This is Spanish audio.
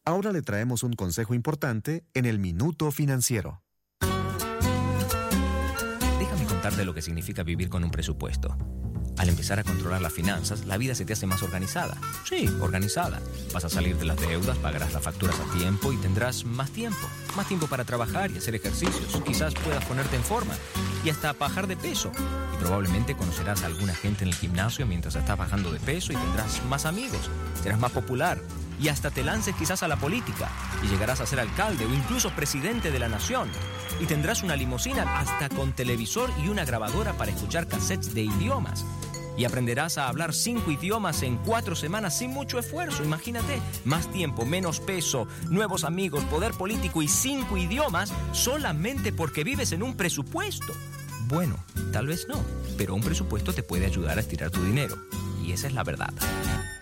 Ahora le traemos un consejo importante en el Minuto Financiero. Déjame contarte lo que significa vivir con un presupuesto. Al empezar a controlar las finanzas, la vida se te hace más organizada. Sí, organizada. Vas a salir de las deudas, pagarás las facturas a tiempo y tendrás más tiempo. Más tiempo para trabajar y hacer ejercicios. Quizás puedas ponerte en forma y hasta bajar de peso. Y probablemente conocerás a alguna gente en el gimnasio mientras estás bajando de peso y tendrás más amigos. Serás más popular. Y hasta te lances quizás a la política y llegarás a ser alcalde o incluso presidente de la nación. Y tendrás una limusina hasta con televisor y una grabadora para escuchar cassettes de idiomas. Y aprenderás a hablar 5 idiomas en 4 semanas sin mucho esfuerzo. Imagínate, más tiempo, menos peso, nuevos amigos, poder político y 5 idiomas solamente porque vives en un presupuesto. Bueno, tal vez no, pero un presupuesto te puede ayudar a estirar tu dinero. Y esa es la verdad.